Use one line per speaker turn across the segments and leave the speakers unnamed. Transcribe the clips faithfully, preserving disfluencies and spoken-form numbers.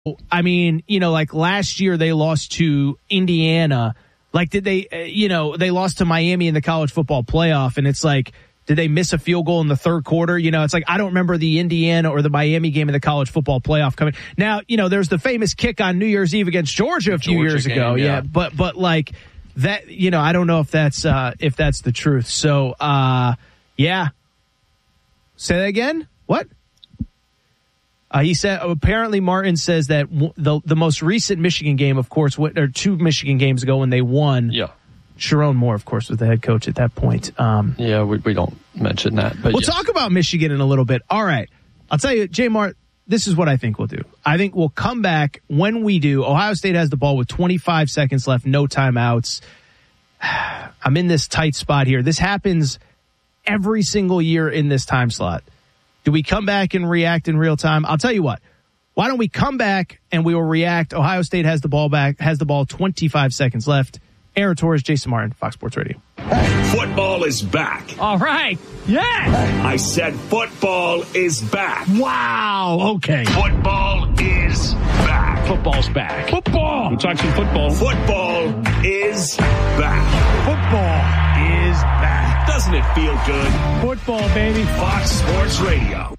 I mean, you know, like last year they lost to Indiana. Like, did they, uh, you know, they lost to Miami in the college football playoff, and it's like, did they miss a field goal in the third quarter? You know, it's like, I don't remember the Indiana or the Miami game in the college football playoff coming. Now, you know, there's the famous kick on New Year's Eve against Georgia a few
Georgia
years
game,
ago.
yeah.
yeah. But, but like that, you know, I don't know if that's, uh, if that's the truth. So, uh, yeah. Say that again? What? Uh, he said, apparently Martin says that w- the the most recent Michigan game, of course, w- or two Michigan games ago when they won.
Yeah.
Sharon Moore, of course, was the head coach at that point. Um,
yeah, we, we don't mention that. But
we'll
yes.
talk about Michigan in a little bit. All right. I'll tell you, J. Mart, this is what I think we'll do. I think we'll come back when we do. Ohio State has the ball with twenty-five seconds left, no timeouts. I'm in this tight spot here. This happens every single year in this time slot. Do we come back and react in real time? I'll tell you what. Why don't we come back and we will react? Ohio State has the ball back, has the ball twenty-five seconds left. Aaron Torres, Jason Martin, Fox Sports Radio.
Football is back.
All right. Yeah.
I said football is back.
Wow. Okay.
Football is back.
Football's back.
Football.
We'll talk some football.
Football is back.
Football is back.
Doesn't it feel good?
Football, baby.
Fox Sports Radio.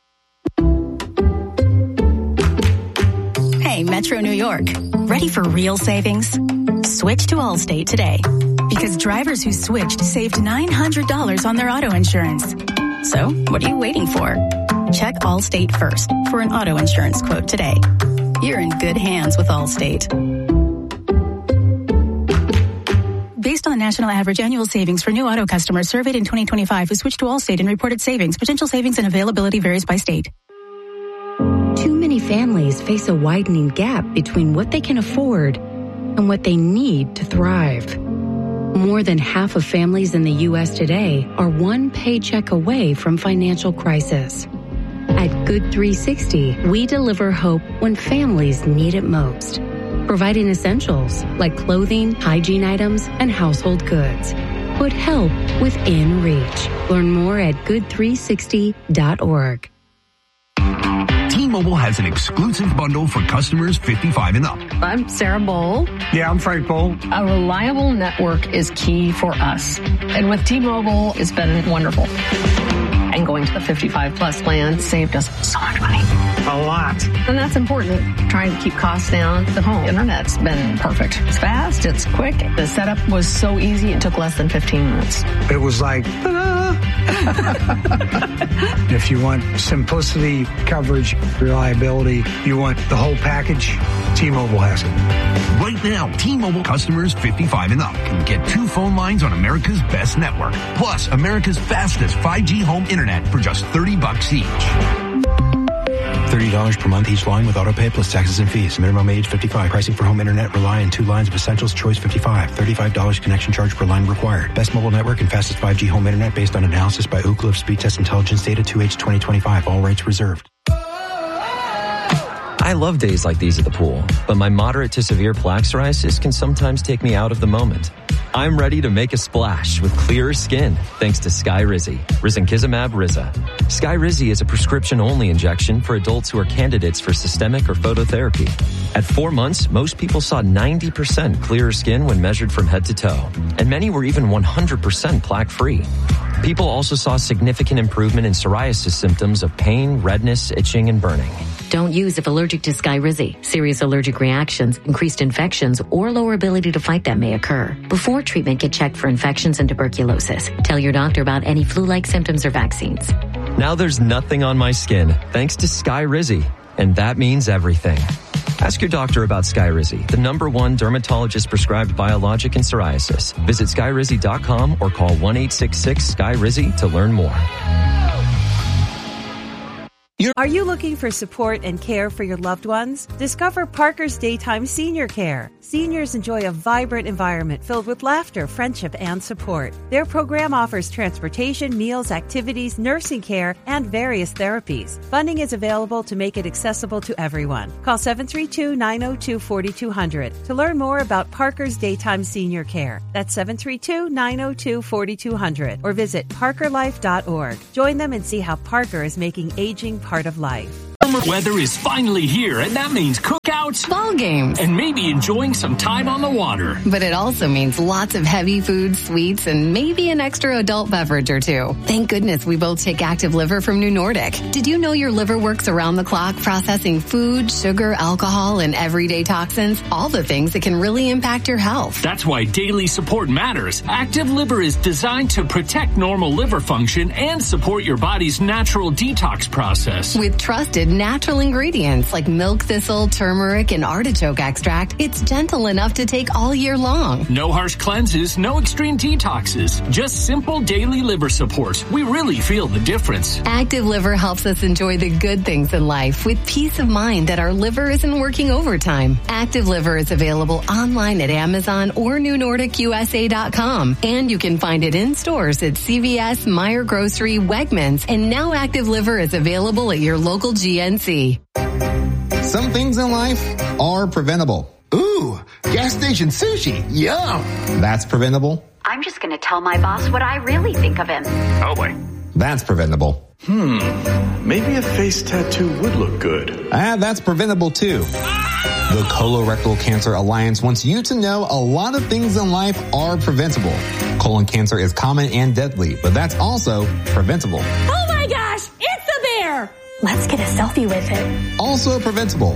Hey, Metro New York. Ready for real savings? Switch to Allstate today. Because drivers who switched saved nine hundred dollars on their auto insurance. So, what are you waiting for? Check Allstate first for an auto insurance quote today. You're in good hands with Allstate. Based on national average annual savings for new auto customers surveyed in twenty twenty-five who switched to Allstate and reported savings, potential savings and availability varies by state.
Too many families face a widening gap between what they can afford and what they need to thrive. More than half of families in the U S today are one paycheck away from financial crisis. At Good three sixty, we deliver hope when families need it most, providing essentials like clothing, hygiene items, and household goods. Put help within reach. Learn more at good three sixty dot org.
T-Mobile has an exclusive bundle for customers fifty-five and up.
I'm Sarah Bowl.
Yeah, I'm Frank Bowl.
A reliable network is key for us. And with T-Mobile, it's been wonderful. And going to the fifty-five plus plan saved us so much money.
A lot.
And that's important. Trying to keep costs down. The home internet's been perfect. It's fast. It's quick. The setup was so easy. It took less than fifteen minutes.
It was like, ta-da! If you want simplicity, coverage, reliability, you want the whole package, T-Mobile has it.
Right now, T-Mobile customers fifty-five and up can get two phone lines on America's best network, plus America's fastest five G home internet for just thirty bucks each.
thirty dollars per month each line with autopay plus taxes and fees. Minimum age fifty-five. Pricing for home internet rely on two lines of essentials. Choice fifty-five. thirty-five dollars connection charge per line required. Best mobile network and fastest five G home internet based on analysis by Ookla of Speed Test Intelligence data two H twenty twenty-five. All rights reserved.
I love days like these at the pool, but my moderate to severe plaque psoriasis can sometimes take me out of the moment. I'm ready to make a splash with clearer skin thanks to Skyrizi, Risankizumab Riza. Skyrizi is a prescription-only injection for adults who are candidates for systemic or phototherapy. At four months, most people saw ninety percent clearer skin when measured from head to toe, and many were even one hundred percent plaque-free. People also saw significant improvement in psoriasis symptoms of pain, redness, itching, and burning.
Don't use if allergic to Skyrizi. Serious allergic reactions, increased infections, or lower ability to fight them may occur. Before treatment, get checked for infections and tuberculosis. Tell your doctor about any flu-like symptoms or vaccines.
Now there's nothing on my skin thanks to Skyrizi, and that means everything. Ask your doctor about Skyrizi, the number one dermatologist-prescribed biologic in psoriasis. Visit skyrizi dot com or call one eight six six Sky Rizi to learn more.
Are you looking for support and care for your loved ones? Discover Parker's Daytime Senior Care. Seniors enjoy a vibrant environment filled with laughter, friendship, and support. Their program offers transportation, meals, activities, nursing care, and various therapies. Funding is available to make it accessible to everyone. Call seven three two, nine zero two, four two zero zero to learn more about Parker's Daytime Senior Care. That's seven three two, nine zero two, four two zero zero or visit parker life dot org. Join them and see how Parker is making aging part of life.
Summer weather is finally here, and that means cookouts,
ball games,
and maybe enjoying some time on the water.
But it also means lots of heavy food, sweets, and maybe an extra adult beverage or two. Thank goodness we both take Active Liver from New Nordic. Did you know your liver works around the clock processing food, sugar, alcohol, and everyday toxins? All the things that can really impact your health.
That's why daily support matters. Active Liver is designed to protect normal liver function and support your body's natural detox process.
With trusted natural ingredients like milk thistle, turmeric, and artichoke extract, it's gentle enough to take all year long.
No harsh cleanses, no extreme detoxes, just simple daily liver support. We really feel the difference.
Active Liver helps us enjoy the good things in life with peace of mind that our liver isn't working overtime. Active Liver is available online at Amazon or new nordic u s a dot com, and you can find it in stores at C V S, Meijer Grocery, Wegmans, and now Active Liver is available at your local G N C.
Some things in life are preventable. Ooh, gas station sushi. Yum. That's preventable.
I'm just going to tell my boss what I really think of him.
Oh, boy.
That's preventable.
Hmm. Maybe a face tattoo would look good.
Ah, that's preventable too. The Colorectal Cancer Alliance wants you to know a lot of things in life are preventable. Colon cancer is common and deadly, but that's also preventable.
Oh my gosh, it's a bear! Let's get a selfie with it.
Also preventable.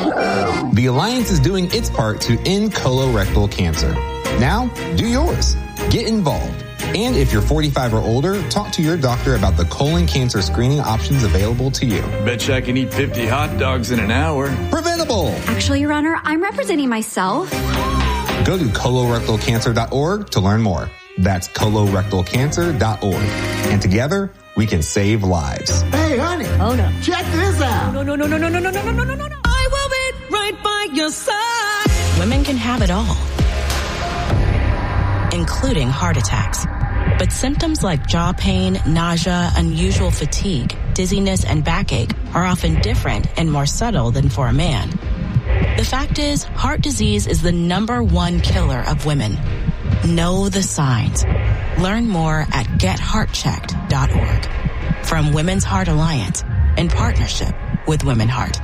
The Alliance is doing its part to end colorectal cancer. Now, do yours. Get involved. And if you're forty-five or older, talk to your doctor about the colon cancer screening options available to you.
Bet you I can eat fifty hot dogs in an hour.
Preventable.
Actually, Your Honor, I'm representing myself.
Go to colorectal cancer dot org to learn more. That's colorectal cancer dot org. And together, we can save lives.
Hey, honey.
Hold up.
Check this out.
No, no, no, no, no, no, no, no, no, no, no, no.
I will be right by your side.
Women can have it all, including heart attacks. But symptoms like jaw pain, nausea, unusual fatigue, dizziness, and backache are often different and more subtle than for a man. The fact is, heart disease is the number one killer of women. Know the signs. Learn more at get heart checked dot org. From Women's Heart Alliance, in partnership with Women Heart.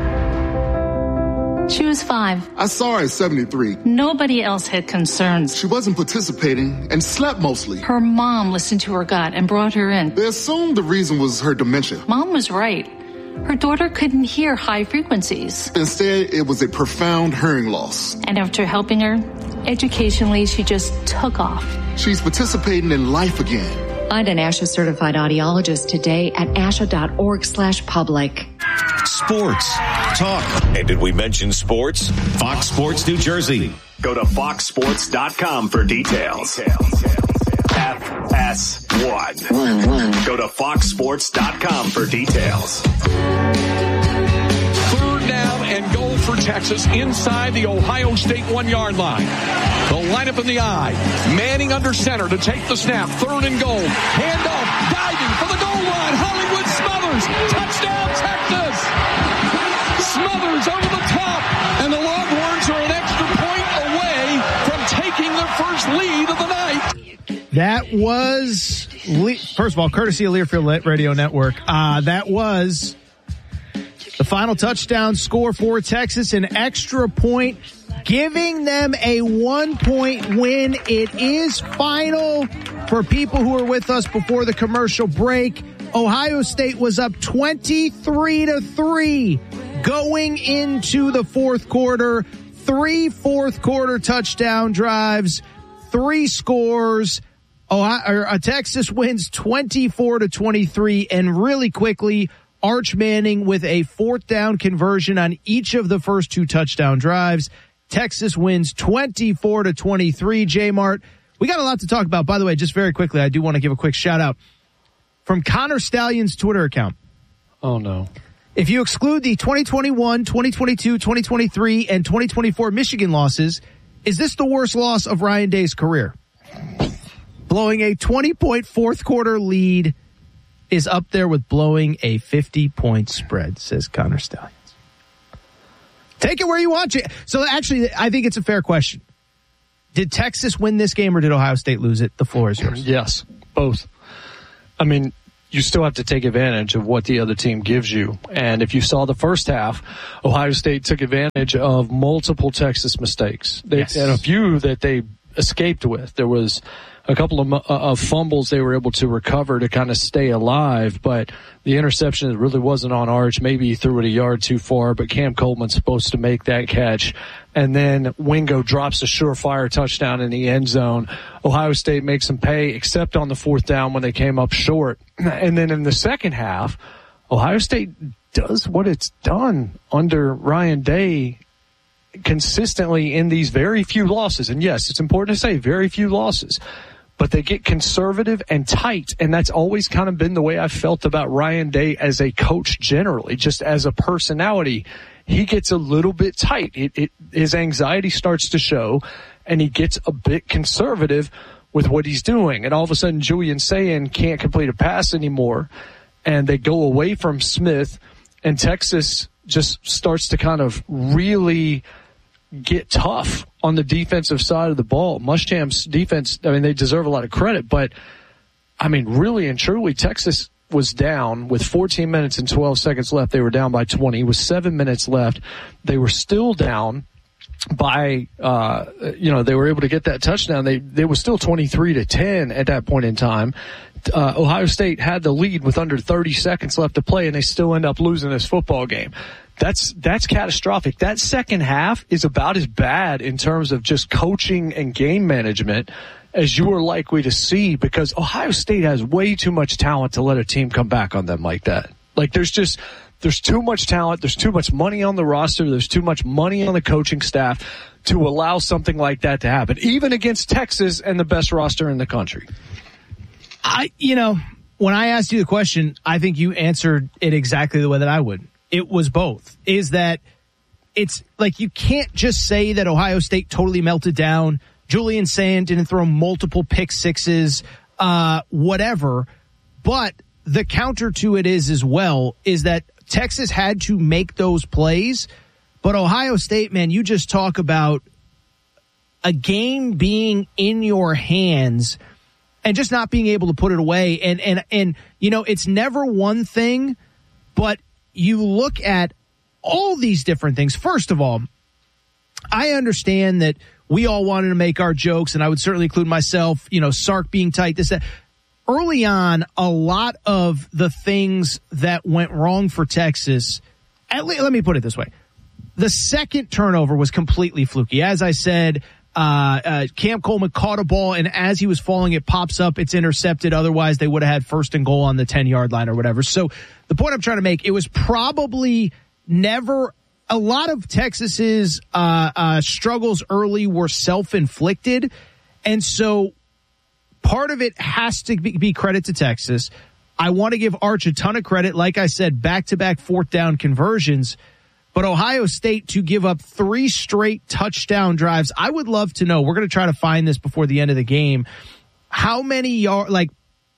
She was five.
I saw her at seventy-three.
Nobody else had concerns.
She wasn't participating and slept mostly.
Her mom listened to her gut and brought her in.
They assumed the reason was her dementia.
Mom was right. Her daughter couldn't hear high frequencies.
Instead, it was a profound hearing loss.
And after helping her, educationally, she just took off.
She's participating in life again.
Find an ASHA certified audiologist today at asha dot org slash public.
Sports. Talk. And did we mention sports? Fox Sports New Jersey.
Go to fox sports dot com for details. F S one. Go to fox sports dot com for details.
Third down and goal for Texas inside the Ohio State one-yard line. They'll line up in the eye. Manning under center to take the snap. Third and goal. Handoff. Diving for the goal line. Hollywood Smothers. Touchdown, Texas. Smothers over the top. And the Longhorns are an extra point away from taking their first lead of the night.
That was, first of all, courtesy of Learfield Radio Network. Uh, that was the final touchdown score for Texas, an extra point, giving them a one-point win. It is final for people who were with us before the commercial break. Ohio State was up twenty-three to three going into the fourth quarter. Three fourth quarter touchdown drives, three scores. Ohio, or, uh, Texas wins twenty-four to twenty-three, and really quickly, Arch Manning with a fourth down conversion on each of the first two touchdown drives. Texas wins twenty-four to twenty-three. J-Mart, we got a lot to talk about. By the way, just very quickly, I do want to give a quick shout out from Connor Stallion's Twitter account.
Oh, no.
If you exclude the twenty twenty-one, twenty twenty-two, twenty twenty-three, and twenty twenty-four Michigan losses, is this the worst loss of Ryan Day's career? Blowing a twenty-point fourth quarter lead is up there with blowing a fifty-point spread, says Connor Stallions. Take it where you want it. So actually, I think it's a fair question. Did Texas win this game or did Ohio State lose it? The floor is yours.
Yes, both. I mean, you still have to take advantage of what the other team gives you. And if you saw the first half, Ohio State took advantage of multiple Texas mistakes. They,
yes.
And a few that they escaped with. There was a couple of, uh, of fumbles they were able to recover to kind of stay alive, but the interception really wasn't on Arch. Maybe he threw it a yard too far, but Cam Coleman's supposed to make that catch. And then Wingo drops a surefire touchdown in the end zone. Ohio State makes them pay, except on the fourth down when they came up short. And then in the second half, Ohio State does what it's done under Ryan Day consistently in these very few losses. And yes, it's important to say very few losses. But they get conservative and tight, and that's always kind of been the way I've felt about Ryan Day as a coach generally, just as a personality. He gets a little bit tight. It, it, his anxiety starts to show, and he gets a bit conservative with what he's doing. And all of a sudden, Julian Sayin can't complete a pass anymore, and they go away from Smith, and Texas just starts to kind of really get tough on the defensive side of the ball. Muschamp's defense, I mean, they deserve a lot of credit, but, I mean, really and truly, Texas was down with fourteen minutes and twelve seconds left. They were down by twenty. With seven minutes left, they were still down by, uh, you know, they were able to get that touchdown. They, they were still twenty-three to ten at that point in time. Uh, Ohio State had the lead with under thirty seconds left to play, and they still end up losing this football game. That's, that's catastrophic. That second half is about as bad in terms of just coaching and game management as you are likely to see, because Ohio State has way too much talent to let a team come back on them like that. Like, there's just, there's too much talent. There's too much money on the roster. There's too much money on the coaching staff to allow something like that to happen, even against Texas and the best roster in the country.
I, you know, when I asked you the question, I think you answered it exactly the way that I would. It was both. Is that it's like you can't just say that Ohio State totally melted down. Julian Sayin didn't throw multiple pick sixes, uh, whatever. But the counter to it is as well is that Texas had to make those plays. But Ohio State, man, you just talk about a game being in your hands and just not being able to put it away. And, and, and, you know, it's never one thing, but you look at all these different things. First of all, I understand that we all wanted to make our jokes, and I would certainly include myself, you know, Sark being tight, this, that. Early on, a lot of the things that went wrong for Texas, at least, let me put it this way. The second turnover was completely fluky. As I said, uh, uh, Cam Coleman caught a ball, and as he was falling, it pops up, it's intercepted. Otherwise, they would have had first and goal on the ten-yard line or whatever. So the point I'm trying to make, it was probably never – a lot of Texas's uh, uh, struggles early were self-inflicted, and so part of it has to be, be credit to Texas. I want to give Arch a ton of credit. Like I said, back-to-back fourth down conversions. But Ohio State to give up three straight touchdown drives, I would love to know. We're going to try to find this before the end of the game. How many yard, like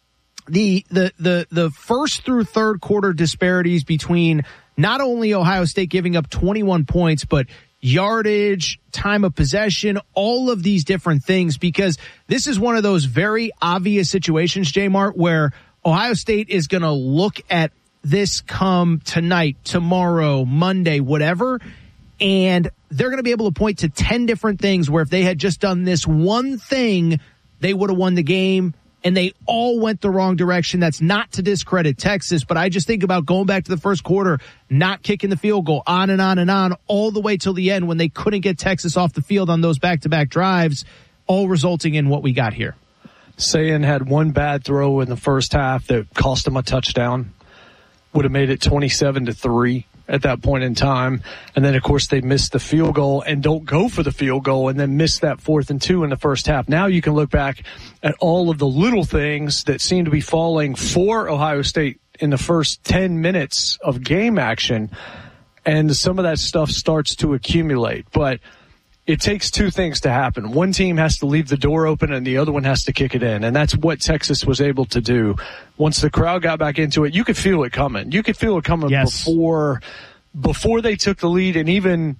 the the the the first through third quarter disparities between not only Ohio State giving up twenty-one points, but yardage, time of possession, all of these different things, because this is one of those very obvious situations, J-Mart, where Ohio State is going to look at this come tonight, tomorrow, Monday, whatever, and they're going to be able to point to ten different things where if they had just done this one thing, they would have won the game, and they all went the wrong direction. That's not to discredit Texas, but I just think about going back to the first quarter, not kicking the field goal, on and on and on, all the way till the end when they couldn't get Texas off the field on those back-to-back drives, all resulting in what we got here.
Sayin had one bad throw in the first half that cost him a touchdown. Would have made it twenty-seven to three at that point in time. And then, of course, they missed the field goal and don't go for the field goal and then miss that fourth and two in the first half. Now you can look back at all of the little things that seem to be falling for Ohio State in the first ten minutes of game action, and some of that stuff starts to accumulate. But it takes two things to happen. One team has to leave the door open and the other one has to kick it in. And that's what Texas was able to do. Once the crowd got back into it, you could feel it coming. You could feel it coming yes. before, before they took the lead. And even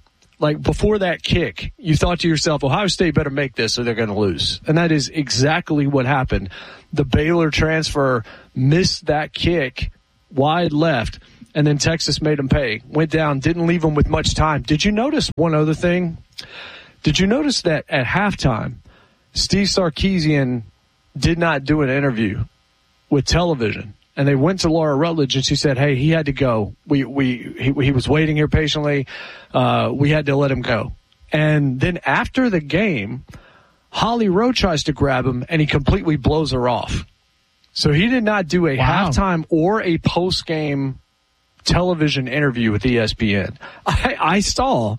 like before that kick, you thought to yourself, Ohio State better make this or they're going to lose. And that is exactly what happened. The Baylor transfer missed that kick wide left, and then Texas made them pay. Went down, didn't leave them with much time. Did you notice one other thing? Did you notice that at halftime, Steve Sarkisian did not do an interview with television? And they went to Laura Rutledge, and she said, hey, he had to go. We we he, he was waiting here patiently. Uh, we had to let him go. And then after the game, Holly Rowe tries to grab him, and he completely blows her off. So he did not do a wow. halftime or a post-game television interview with E S P N. I, I saw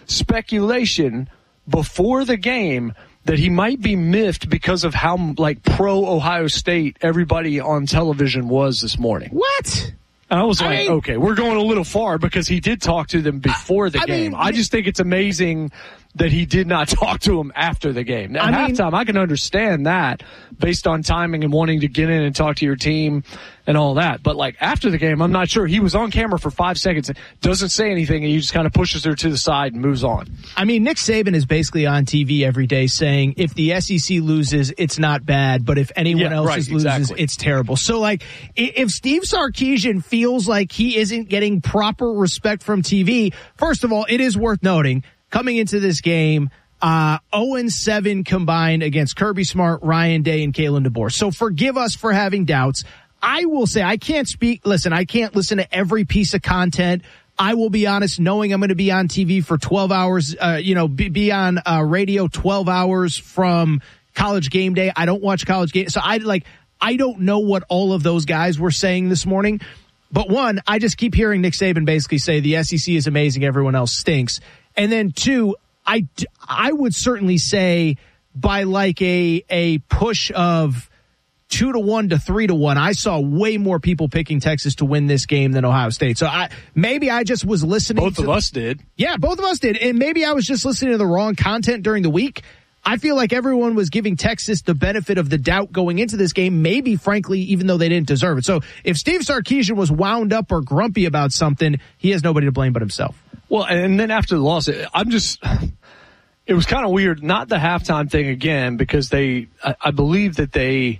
speculation before the game that he might be miffed because of how, like, pro-Ohio State everybody on television was this morning.
What?
And I was like,
I mean,
okay, we're going a little far because he did talk to them before the
I
game.
Mean,
I just think it's amazing that he did not talk to him after the game. Now, at I mean, halftime, I can understand that based on timing and wanting to get in and talk to your team and all that. But, like, after the game, I'm not sure. He was on camera for five seconds, doesn't say anything, and he just kind of pushes her to the side and moves on.
I mean, Nick Saban is basically on T V every day saying if the S E C loses, it's not bad, but if anyone
yeah,
else
right,
loses,
exactly.
it's terrible. So, like, if Steve Sarkisian feels like he isn't getting proper respect from T V, first of all, it is worth noting, coming into this game, Uh, oh and seven combined against Kirby Smart, Ryan Day, and Kalen DeBoer. So forgive us for having doubts. I will say I can't speak. Listen, I can't listen to every piece of content. I will be honest, knowing I'm going to be on T V for twelve hours, uh, you know, be, be on uh, radio twelve hours from College Game Day. I don't watch College Game. So I like, I don't know what all of those guys were saying this morning. But one, I just keep hearing Nick Saban basically say the S E C is amazing. Everyone else stinks. And then two, I, I would certainly say by like a, a push of two to one to three to one, I saw way more people picking Texas to win this game than Ohio State. So I, maybe I just was listening.
Both
to,
of us did.
Yeah, both of us did. And maybe I was just listening to the wrong content during the week. I feel like everyone was giving Texas the benefit of the doubt going into this game, maybe frankly, even though they didn't deserve it. So if Steve Sarkisian was wound up or grumpy about something, he has nobody to blame but himself.
Well, and then after the loss, I'm just, it was kind of weird. Not the halftime thing again, because they, I, I believe that they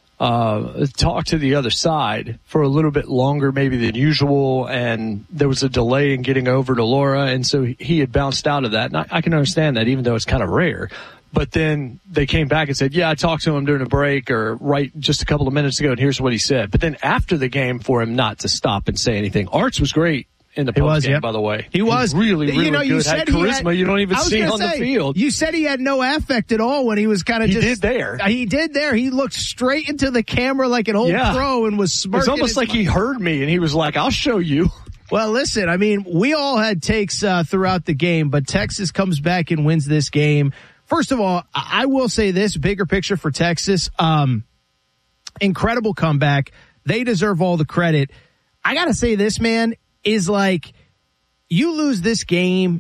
uh talked to the other side for a little bit longer maybe than usual, and there was a delay in getting over to Laura, and so he had bounced out of that. And I, I can understand that, even though it's kind of rare. But then they came back and said, yeah, I talked to him during a break or right just a couple of minutes ago, and here's what he said. But then after the game, for him not to stop and say anything. Arch was great in the post game,
yep.
by the way.
He was.
He was really, really
you know,
good.
You
had charisma had, you don't even see on say, the field.
You said he had no affect at all when he was kind of just.
He did there.
He did there. He looked straight into the camera like an old
yeah.
pro and was smirking.
It's almost like mind. He heard me and he was like, I'll show you.
Well, listen, I mean, we all had takes uh, throughout the game, but Texas comes back and wins this game. First of all, I will say this, bigger picture for Texas. Um, incredible comeback. They deserve all the credit. I got to say this, man, is like, you lose this game,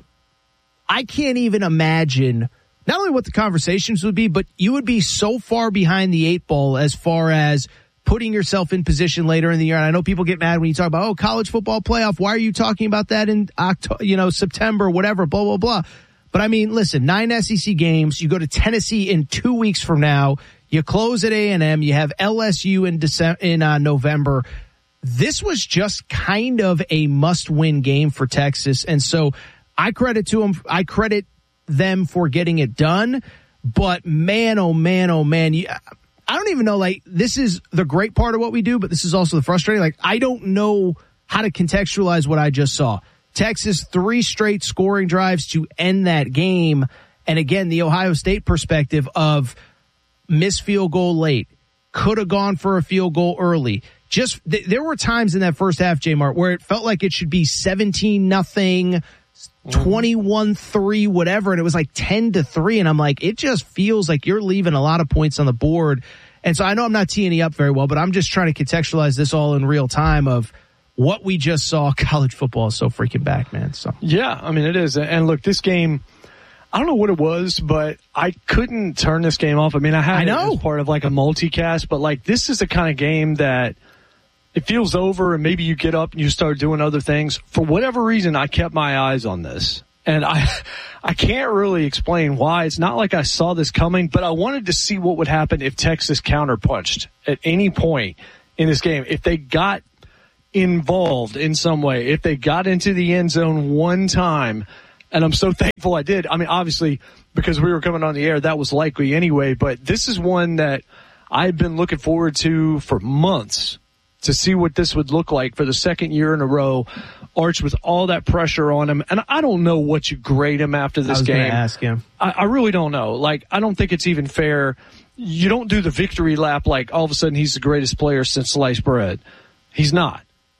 I can't even imagine not only what the conversations would be, but you would be so far behind the eight ball as far as putting yourself in position later in the year. And I know people get mad when you talk about, oh, college football playoff. Why are you talking about that in October, you know, September, whatever, blah, blah, blah. But I mean, listen, nine S E C games. You go to Tennessee in two weeks from now. You close at A and M. You have L S U in December, in uh, November. This was just kind of a must-win game for Texas. And so I credit to them. I credit them for getting it done. But man, oh man, oh man. You, I don't even know, like, this is the great part of what we do, but this is also the frustrating. Like, I don't know how to contextualize what I just saw. Texas, three straight scoring drives to end that game. And again, the Ohio State perspective of missed field goal late, could have gone for a field goal early. Just th- there were times in that first half, J-Mart, where it felt like it should be seventeen nothing, twenty-one three, whatever, and it was like ten to three, and I'm like, it just feels like you're leaving a lot of points on the board. And so I know I'm not teeing you up very well, but I'm just trying to contextualize this all in real time of what we just saw. College football is so freaking back, man. So
yeah, I mean, it is. And look, this game, I don't know what it was, but I couldn't turn this game off. I mean, I had I know. it as part of like a multicast, but like this is the kind of game that it feels over and maybe you get up and you start doing other things. For whatever reason, I kept my eyes on this. And I I can't really explain why. It's not like I saw this coming, but I wanted to see what would happen if Texas counterpunched at any point in this game. If they got involved in some way, if they got into the end zone one time, and I'm so thankful I did. I mean, obviously, because we were coming on the air, that was likely anyway, but this is one that I've been looking forward to for months to see what this would look like for the second year in a row. Arch with all that pressure on him, and I don't know what you grade him after this
I was
game.
gonna ask him.
I, I really don't know. Like, I don't think it's even fair. You don't do the victory lap like all of a sudden he's the greatest player since sliced bread. He's not.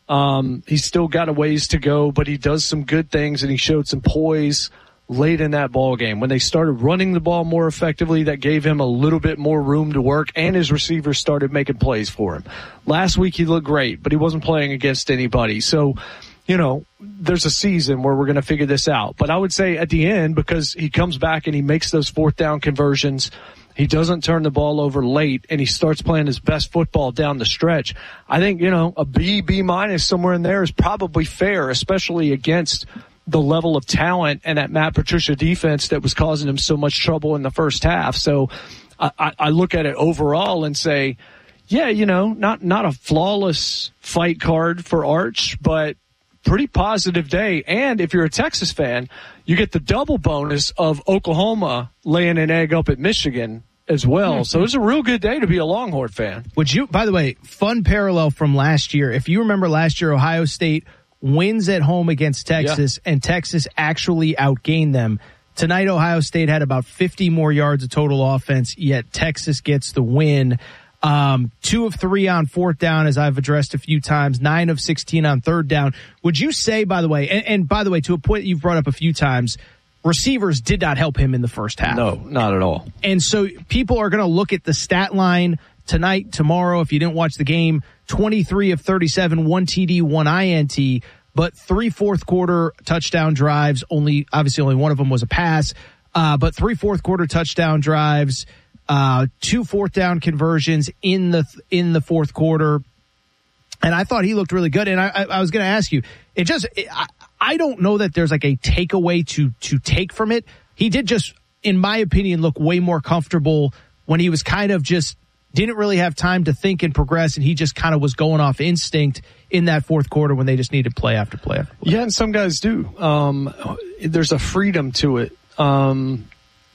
Um, he's still got a ways to go, but he does some good things, and he showed some poise late in that ball game. When they started running the ball more effectively, that gave him a little bit more room to work, and his receivers started making plays for him. Last week he looked great, but he wasn't playing against anybody. So, you know, there's a season where we're going to figure this out. But I would say at the end, because he comes back and he makes those fourth down conversions, he doesn't turn the ball over late, and he starts playing his best football down the stretch. I think, you know, a B, B minus somewhere in there is probably fair, especially against the level of talent and that Matt Patricia defense that was causing him so much trouble in the first half. So I, I look at it overall and say, yeah, you know, not, not a flawless fight card for Arch, but pretty positive day. And if you're a Texas fan, you get the double bonus of Oklahoma laying an egg up at Michigan as well. Mm-hmm. So it's a real good day to be a Longhorn fan.
Would you, by the way, fun parallel from last year. If you remember last year, Ohio State wins at home against Texas, yeah. and Texas actually outgained them. Tonight, Ohio State had about fifty more yards of total offense, yet Texas gets the win. Um, two of three on fourth down, as I've addressed a few times, nine of sixteen on third down. Would you say, by the way, and, and by the way, to a point you've brought up a few times, receivers did not help him in the first half.
No, not at all.
And so people are going to look at the stat line tonight, tomorrow, if you didn't watch the game, twenty-three of thirty-seven, one T D, one I N T, but three fourth quarter touchdown drives, only, obviously only one of them was a pass, uh, but three fourth quarter touchdown drives, Uh, two fourth down conversions in the, in the fourth quarter. And I thought he looked really good. And I, I, I was going to ask you, it just, it, I, I don't know that there's like a takeaway to, to take from it. He did just, in my opinion, look way more comfortable when he was kind of just didn't really have time to think and progress. And he just kind of was going off instinct in that fourth quarter when they just needed play after play after play.
Yeah. And some guys do. Um, there's a freedom to it. Um,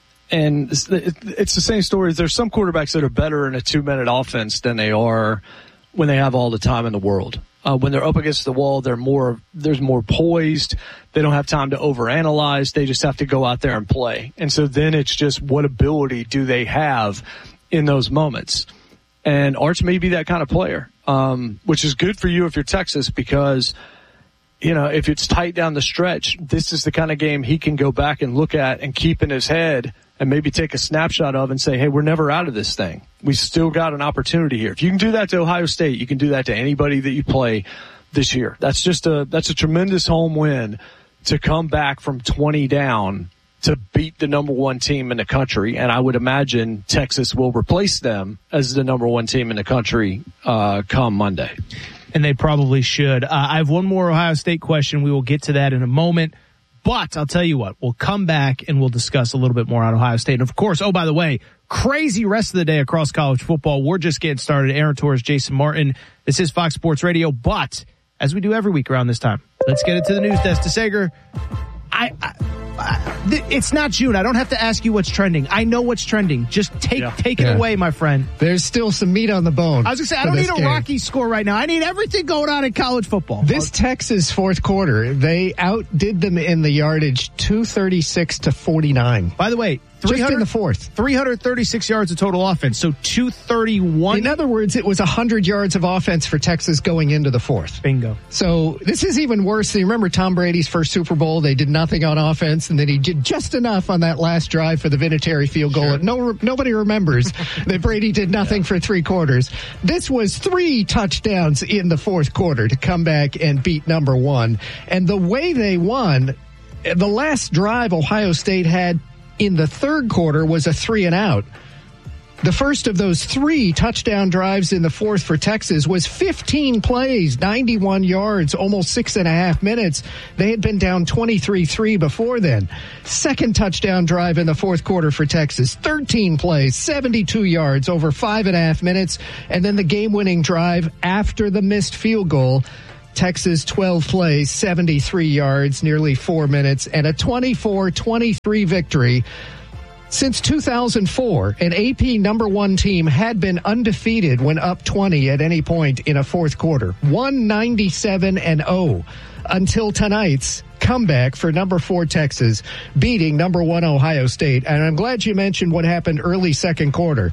And it's the same story. There's some quarterbacks that are better in a two-minute offense than they are when they have all the time in the world. Uh, when they're up against the wall, they're more, there's more poised. They don't have time to overanalyze. They just have to go out there and play. And so then it's just what ability do they have in those moments? And Arch may be that kind of player, um, which is good for you if you're Texas because, you know, if it's tight down the stretch, this is the kind of game he can go back and look at and keep in his head and maybe take a snapshot of and say, hey, we're never out of this thing. We still got an opportunity here. If you can do that to Ohio State, you can do that to anybody that you play this year. That's just a, that's a tremendous home win to come back from twenty down to beat the number one team in the country. And I would imagine Texas will replace them as the number one team in the country, uh, come Monday.
And they probably should. Uh, I have one more Ohio State question. We will get to that in a moment. But I'll tell you what, we'll come back and we'll discuss a little bit more on Ohio State. And of course, oh, by the way, crazy rest of the day across college football. We're just getting started. Aaron Torres, Jason Martin. This is Fox Sports Radio. But as we do every week around this time, let's get into the news desk. DeSager, I, I, I, it's not June. I don't have to ask you what's trending. I know what's trending. Just take yeah. take it yeah. away, my friend.
There's still some meat on the bone.
I was going to say, I don't need a game. Rocky score right now. I need everything going on in college football.
This Texas fourth quarter, they outdid them in the yardage two thirty-six to forty-nine.
By the way,
just in the fourth.
three hundred thirty-six yards of total offense, so two thirty-one.
In other words, it was one hundred yards of offense for Texas going into the fourth.
Bingo.
So this is even worse. You remember Tom Brady's first Super Bowl? They did nothing on offense, and then he did just enough on that last drive for the Vinatieri field goal. Sure. No, nobody remembers that Brady did nothing yeah. for three quarters. This was three touchdowns in the fourth quarter to come back and beat number one. And the way they won, the last drive Ohio State had in the third quarter was a three and out. The first of those three touchdown drives in the fourth for Texas was fifteen plays, ninety-one yards, almost six and a half minutes. They had been down twenty-three three before then. Second touchdown drive in the fourth quarter for Texas, thirteen plays, seventy-two yards, over five and a half minutes. And then the game-winning drive after the missed field goal. Texas twelve plays, seventy-three yards, nearly four minutes, and a twenty-four twenty-three victory. Since two thousand four, an A P number one team had been undefeated when up twenty at any point in a fourth quarter. one ninety-seven and oh until tonight's comeback for number four Texas, beating number one Ohio State. And I'm glad you mentioned what happened early second quarter.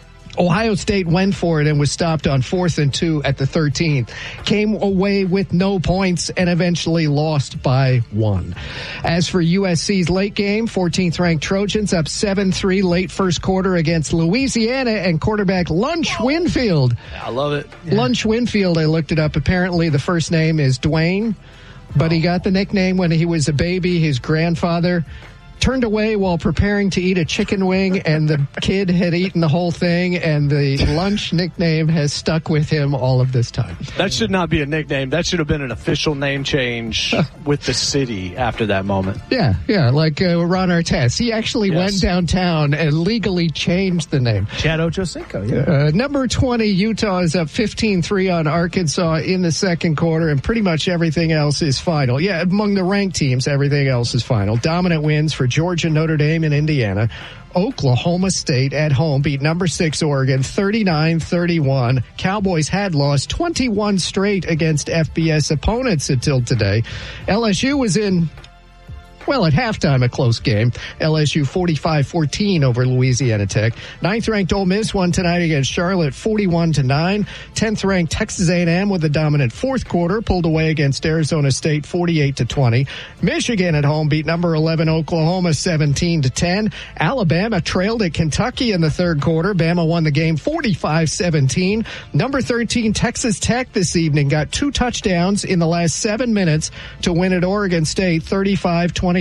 Ohio State went for it and was stopped on fourth and two at the thirteen. Came away with no points and eventually lost by one. As for U S C's late game, fourteenth-ranked Trojans up seven three late first quarter against Louisiana and quarterback Lunch Winfield.
I love it.
Yeah. Lunch Winfield, I looked it up. Apparently the first name is Dwayne, but he got the nickname when he was a baby. His grandfather turned away while preparing to eat a chicken wing, and the kid had eaten the whole thing, and the Lunch nickname has stuck with him all of this time.
That should not be a nickname. That should have been an official name change with the city after that moment.
Yeah, yeah, like uh, Ron Artest. He actually
Yes.
went downtown and legally changed the name.
Chad Ochocinco, yeah.
Uh, number twenty, Utah is up fifteen three on Arkansas in the second quarter, and pretty much everything else is final. Yeah, among the ranked teams, everything else is final. Dominant wins for Georgia, Notre Dame, and Indiana. Oklahoma State at home beat number six Oregon thirty-nine thirty-one. Cowboys had lost twenty-one straight against F B S opponents until today. L S U was in, well, at halftime, a close game. L S U forty-five fourteen over Louisiana Tech. Ninth-ranked Ole Miss won tonight against Charlotte forty-one to nine. Tenth-ranked Texas A and M with a dominant fourth quarter pulled away against Arizona State forty-eight to twenty. Michigan at home beat number eleven Oklahoma seventeen to ten. Alabama trailed at Kentucky in the third quarter. Bama won the game forty-five seventeen. Number thirteen Texas Tech this evening got two touchdowns in the last seven minutes to win at Oregon State thirty-five twenty.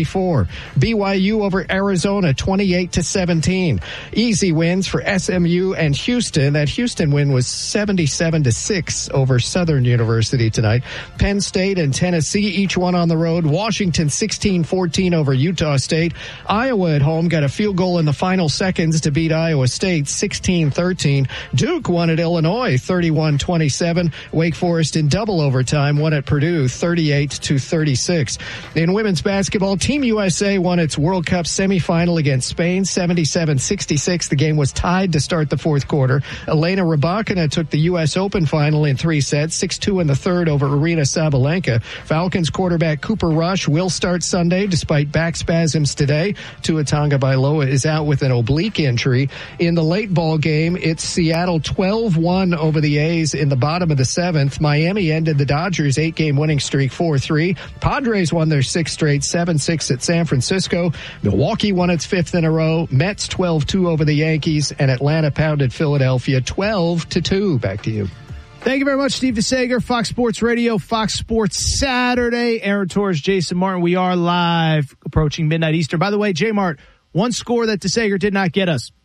B Y U over Arizona twenty-eight to seventeen. Easy wins for S M U and Houston. That Houston win was seventy-seven to six over Southern University tonight. Penn State and Tennessee each one on the road. Washington sixteen fourteen over Utah State. Iowa at home got a field goal in the final seconds to beat Iowa State sixteen thirteen. Duke won at Illinois thirty-one twenty-seven. Wake Forest in double overtime won at Purdue thirty-eight to thirty-six. In women's basketball, Team U S A won its World Cup semifinal against Spain seventy-seven sixty-six. The game was tied to start the fourth quarter. Elena Rybakina took the U S Open final in three sets, six two in the third over Arina Sabalenka. Falcons quarterback Cooper Rush will start Sunday despite back spasms today. Tua Tagovailoa is out with an oblique injury. In the late ball game, it's Seattle twelve one over the A's in the bottom of the seventh. Miami ended the Dodgers' eight-game winning streak four three. Padres won their sixth straight seven six at San Francisco. Milwaukee won its fifth in a row. Mets twelve two over the Yankees, and Atlanta pounded Philadelphia twelve to two. Back to you.
Thank you very much, Steve DeSager, Fox Sports Radio, Fox Sports Saturday. Aaron Torres, Jason Martin. We are live, approaching midnight Eastern. By the way, J Mart, one score that DeSager did not get us.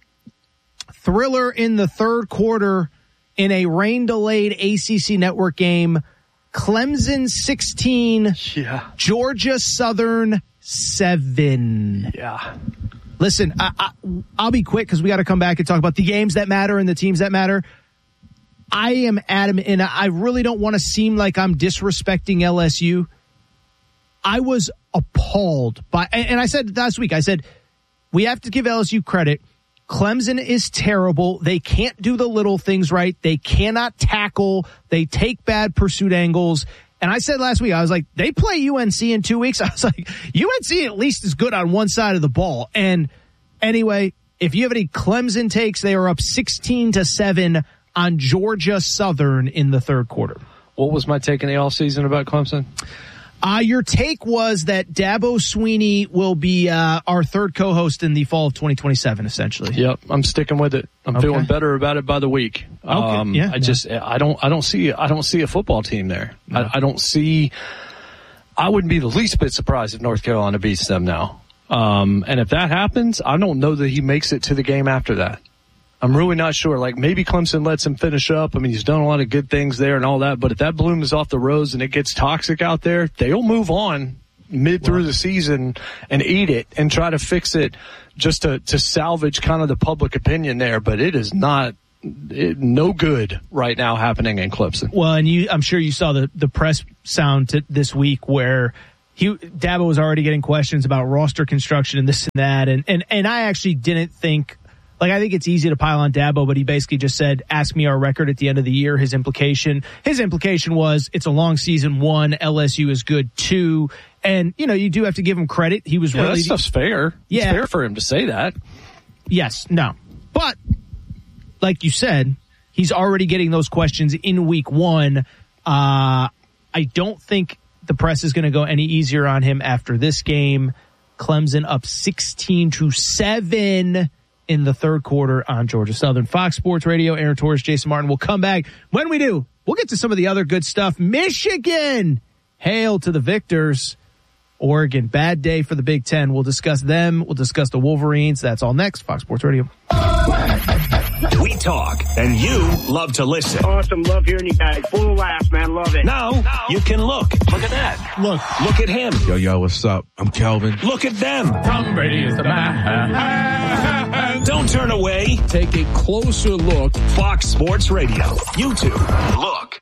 Thriller in the third quarter in a rain-delayed A C C Network game. Clemson sixteen,
yeah.
Georgia Southern seven.
Yeah.
Listen, I, I, I'll be quick because we got to come back and talk about the games that matter and the teams that matter. I am adamant, and I really don't want to seem like I'm disrespecting L S U. I was appalled by, and I said last week, I said, we have to give L S U credit. Clemson is terrible. They can't do the little things right. They cannot tackle. They take bad pursuit angles. And I said last week, I was like, they play U N C in two weeks. I was like, U N C at least is good on one side of the ball. And anyway, if you have any Clemson takes, they are up sixteen to seven on Georgia Southern in the third quarter.
What was my take in the offseason about Clemson?
Uh, your take was that Dabo Sweeney will be uh, our third co-host in the fall of twenty twenty-seven, essentially.
Yep, I'm sticking with it. I'm
okay.
feeling better about it by the week.
Okay.
Um,
yeah,
I just, yeah. I don't, I don't see, I don't see a football team there. No. I, I don't see. I wouldn't be the least bit surprised if North Carolina beats them now. Um, and if that happens, I don't know that he makes it to the game after that. I'm really not sure. Like, maybe Clemson lets him finish up. I mean, he's done a lot of good things there and all that, but if that bloom is off the rose and it gets toxic out there, they'll move on mid through the season and eat it and try to fix it just to, to salvage kind of the public opinion there. But it is not it, no good right now happening in Clemson.
Well, and you, I'm sure you saw the, the press sound to this week where he, Dabo was already getting questions about roster construction and this and that. And, and, and I actually didn't think, like, I think it's easy to pile on Dabo, but he basically just said, ask me our record at the end of the year. His implication, his implication was it's a long season. One, L S U is good. Two, and, you know, you do have to give him credit. He was
yeah,
really.
That stuff's fair.
Yeah.
It's fair for him to say that.
Yes, no. But, like you said, he's already getting those questions in week one. Uh, I don't think the press is going to go any easier on him after this game. Clemson up sixteen to seven in the third quarter on Georgia Southern. Fox Sports Radio, Aaron Torres, Jason Martin. We'll come back. When we do, we'll get to some of the other good stuff. Michigan, hail to the victors. Oregon, bad day for the Big Ten. We'll discuss them. We'll discuss the Wolverines. That's all next. Fox Sports Radio.
We talk, and you love to listen.
Awesome. Love hearing you guys. Full of laughs, man. Love it.
Now, no. you can look. Look at that.
Look.
Look at him.
Yo, yo, what's up? I'm Kelvin.
Look at them.
Tom Brady is the man.
Don't turn away.
Take a closer look.
Fox Sports Radio. YouTube. Look.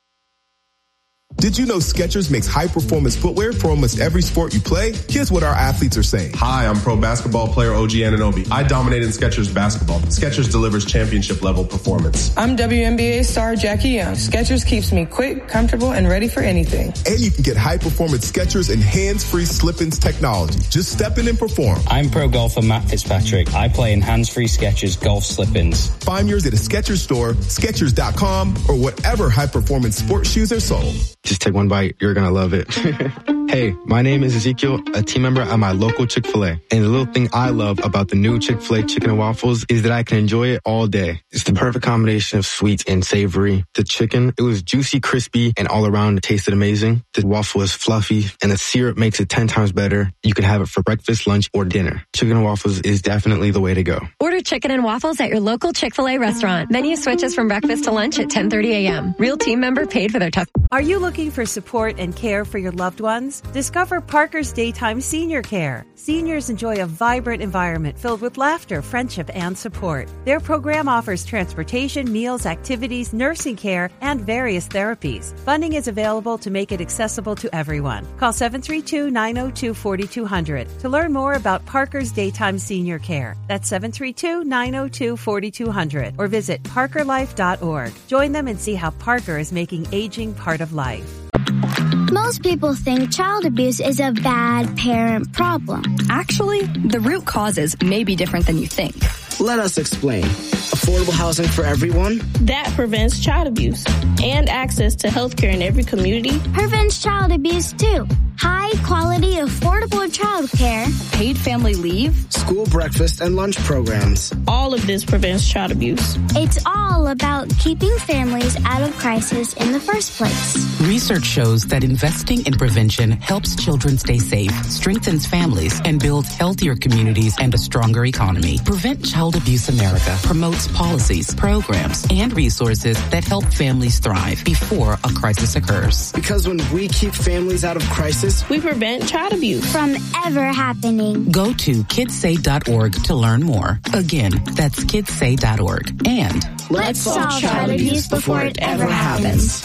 Did you know Skechers makes high-performance footwear for almost every sport you play? Here's what our athletes are saying.
Hi, I'm pro basketball player O G Anunoby. I dominate in Skechers basketball. Skechers delivers championship-level performance.
I'm W N B A star Jackie Young. Skechers keeps me quick, comfortable, and ready for anything.
And you can get high-performance Skechers and hands-free slip-ins technology. Just step in and perform.
I'm pro golfer Matt Fitzpatrick. I play in hands-free Skechers golf slip-ins.
Find yours at a Skechers store, Skechers dot com, or whatever high-performance sports shoes are sold.
Just take one bite. You're going to love it. Hey, my name is Ezekiel, a team member at my local Chick-fil-A. And the little thing I love about the new Chick-fil-A chicken and waffles is that I can enjoy it all day. It's the perfect combination of sweet and savory. The chicken, it was juicy, crispy, and all around it tasted amazing. The waffle is fluffy, and the syrup makes it ten times better. You can have it for breakfast, lunch, or dinner. Chicken and waffles is definitely the way to go.
Order chicken and waffles at your local Chick-fil-A restaurant. Menu switches from breakfast to lunch at ten thirty a.m. Real team member paid for their tough.
Are you looking for support and care for your loved ones? Discover Parker's Daytime Senior Care. Seniors enjoy a vibrant environment filled with laughter, friendship, and support. Their program offers transportation, meals, activities, nursing care, and various therapies. Funding is available to make it accessible to everyone. Call seven three two, nine zero two, four two zero zero to learn more about Parker's Daytime Senior Care. That's seven three two, nine zero two, four two zero zero or visit parker life dot org. Join them and see how Parker is making aging part of life.
Most people think child abuse is a bad parent problem.
Actually, the root causes may be different than you think.
Let us explain. Affordable housing for everyone?
That prevents child abuse. And access to health care in every community.
Prevents child abuse, too. High quality, affordable child care.
Paid family leave.
School breakfast and lunch programs.
All of this prevents child abuse.
It's all about keeping families out of crisis in the first place.
Research shows that investing in prevention helps children stay safe, strengthens families, and builds healthier communities and a stronger economy. Prevent Child Abuse America promotes policies, programs, and resources that help families thrive before a crisis occurs.
Because when we keep families out of crisis,
we prevent child abuse
from ever happening.
Go to kids say dot org to learn more. Again, that's kids say dot org. And
let's solve child abuse before it ever happens.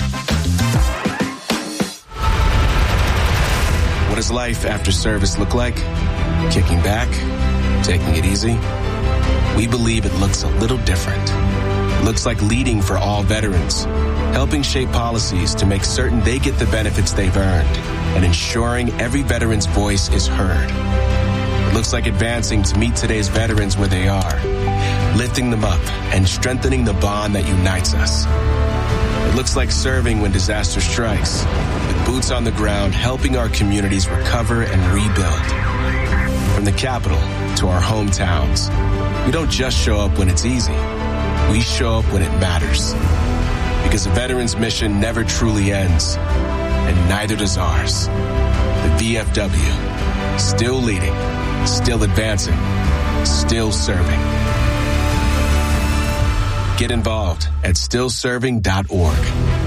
What does life after service look like? Kicking back? Taking it easy? We believe it looks a little different. It looks like leading for all veterans, helping shape policies to make certain they get the benefits they've earned, and ensuring every veteran's voice is heard. It looks like advancing to meet today's veterans where they are, lifting them up and strengthening the bond that unites us. It looks like serving when disaster strikes, with boots on the ground helping our communities recover and rebuild. From the capital to our hometowns, we don't just show up when it's easy. We show up when it matters. Because a veteran's mission never truly ends, and neither does ours. The V F W, still leading, still advancing, still serving. Get involved at still serving dot org.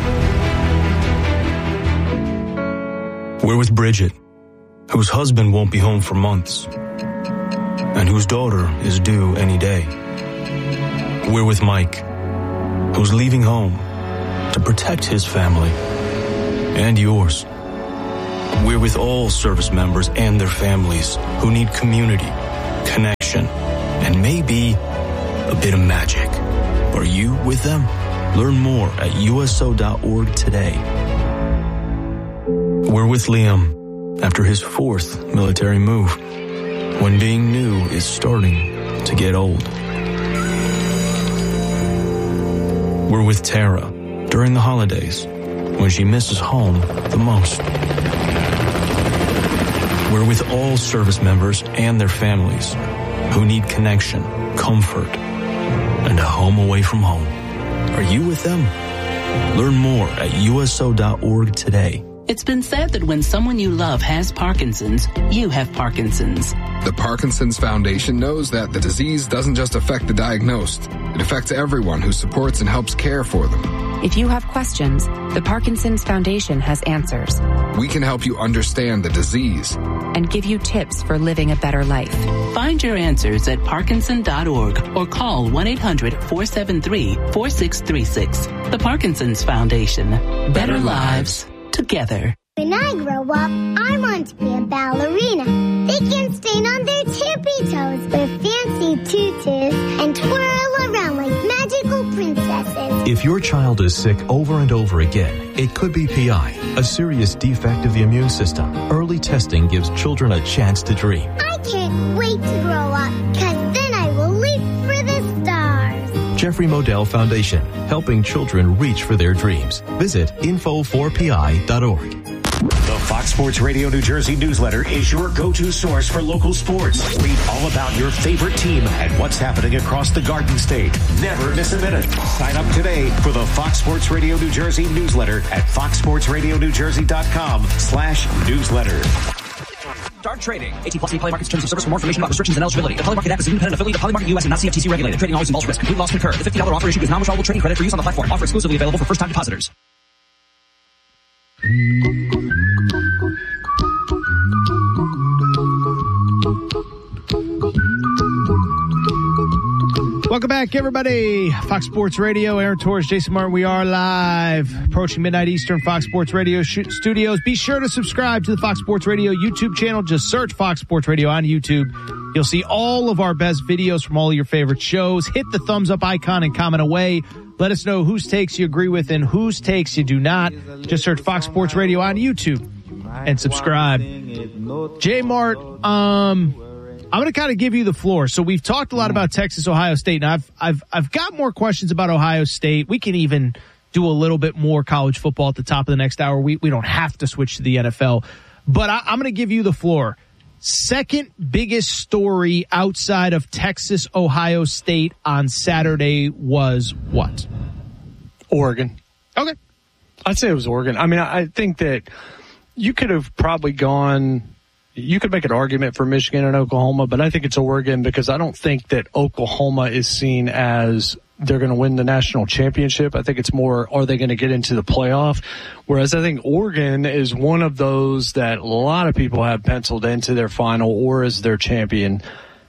We're with Bridget, whose husband won't be home for months, and whose daughter is due any day. We're with Mike, who's leaving home to protect his family and yours. We're with all service members and their families who need community, connection, and maybe a bit of magic. Are you with them? Learn more at U S O dot org today. We're with Liam after his fourth military move, when being new is starting to get old. We're with Tara during the holidays, when she misses home the most. We're with all service members and their families who need connection, comfort, and a home away from home. Are you with them? Learn more at U S O dot org today.
It's been said that when someone you love has Parkinson's, you have Parkinson's.
The Parkinson's Foundation knows that the disease doesn't just affect the diagnosed. It affects everyone who supports and helps care for them.
If you have questions, the Parkinson's Foundation has answers.
We can help you understand the disease
and give you tips for living a better life.
Find your answers at parkinson dot org or call one eight hundred four seven three four six three six. The Parkinson's Foundation. Better lives together.
When I grow up, I want to be a ballerina. They can stand on their tippy toes with fancy tutus and twirl around like magical princesses.
If your child is sick over and over again, it could be P I, a serious defect of the immune system. Early testing gives children a chance to dream.
I can't wait to grow up, because then I will leap for the stars.
Jeffrey Modell Foundation, helping children reach for their dreams. Visit info four P I dot org.
The Fox Sports Radio New Jersey newsletter is your go-to source for local sports. Read all about your favorite team and what's happening across the Garden State. Never miss a minute. Sign up today for the Fox Sports Radio New Jersey newsletter at fox sports radio new jersey dot com slash newsletter.
Start trading. eighteen plus Poly Markets terms of service. For more information about restrictions and eligibility. The Poly Market app is an independent affiliate of Poly Market U S and not C F T C regulated. Trading always involves risk. Complete loss concurred. The fifty dollars offer issued is non-withdrawable trading credit for use on the platform. Offer exclusively available for first-time depositors.
Welcome back, everybody. Fox Sports Radio, Aaron Torres, Jason Martin. We are live, approaching midnight Eastern, Fox Sports Radio sh- studios. Be sure to subscribe to the Fox Sports Radio YouTube channel. Just search Fox Sports Radio on YouTube. You'll see all of our best videos from all of your favorite shows. Hit the thumbs up icon and comment away. Let us know whose takes you agree with and whose takes you do not. Just search Fox Sports Radio on YouTube and subscribe. J Mart, um, I'm going to kind of give you the floor. So we've talked a lot about Texas, Ohio State, and I've I've I've got more questions about Ohio State. We can even do a little bit more college football at the top of the next hour. We we don't have to switch to the N F L, but I, I'm going to give you the floor. Second biggest story outside of Texas, Ohio State on Saturday was what?
Oregon.
Okay.
I'd say it was Oregon. I mean, I think that you could have probably gone, you could make an argument for Michigan and Oklahoma, but I think it's Oregon because I don't think that Oklahoma is seen as they're going to win the national championship. I think it's more, are they going to get into the playoff? Whereas I think Oregon is one of those that a lot of people have penciled into their final or as their champion.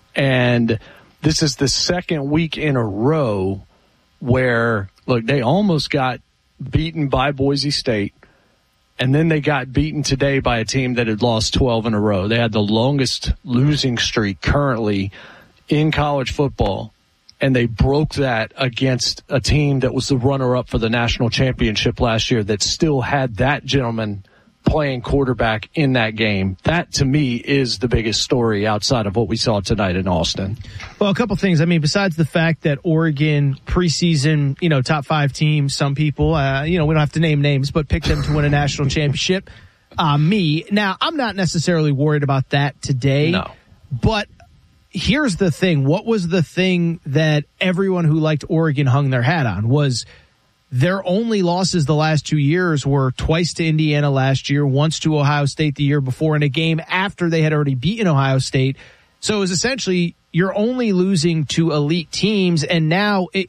And this is the second week in a row where, look, they almost got beaten by Boise State. And then they got beaten today by a team that had lost twelve in a row. They had the longest losing streak currently in college football. And they broke that against a team that was the runner-up for the national championship last year that still had that gentleman playing quarterback in that game. That, to me, is the biggest story outside of what we saw tonight in Austin.
Well, a couple things. I mean, besides the fact that Oregon preseason, you know, top five team, some people, uh, you know, we don't have to name names, but picked them to win a national championship. Uh, me. Now, I'm not necessarily worried about that today.
No.
But here's the thing. What was the thing that everyone who liked Oregon hung their hat on? Was their only losses the last two years were twice to Indiana last year, once to Ohio State the year before in a game after they had already beaten Ohio State. So it was essentially you're only losing to elite teams. And now it,